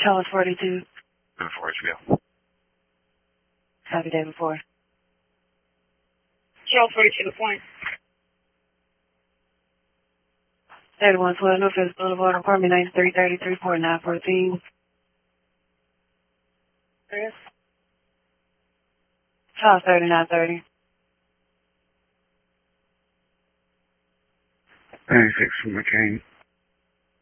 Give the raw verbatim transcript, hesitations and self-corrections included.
Charles forty-two. Before H B O. Copy day before. Charles forty-two, the point. thirty-one twelve Northwest Boulevard, apartment ninety-three thirty-three, port nine fourteen. Yes. Charles thirty-nine thirty. ninety-six from McCain.